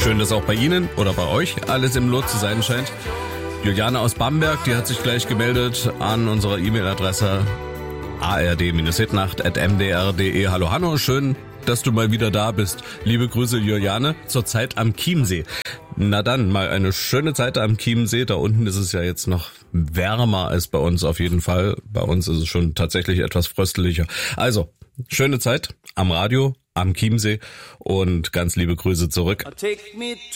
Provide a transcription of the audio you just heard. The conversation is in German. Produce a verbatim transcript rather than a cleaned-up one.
Schön, dass auch bei Ihnen oder bei euch alles im Lot zu sein scheint. Juliane aus Bamberg, die hat sich gleich gemeldet an unserer E-Mail-Adresse a r d hitnacht at m d r punkt d e. Hallo Hanno, schön, dass du mal wieder da bist. Liebe Grüße Juliane, zurzeit am Chiemsee. Na dann, mal eine schöne Zeit am Chiemsee. Da unten ist es ja jetzt noch wärmer als bei uns auf jeden Fall. Bei uns ist es schon tatsächlich etwas frösteliger. Also, schöne Zeit am Radio, am Chiemsee und ganz liebe Grüße zurück.